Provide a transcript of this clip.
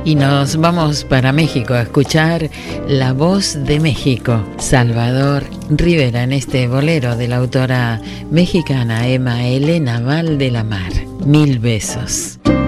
Y nos vamos para México a escuchar La Voz de México, Salvador Rivera, en este bolero de la autora mexicana Emma Elena Valdelamar. Mil besos.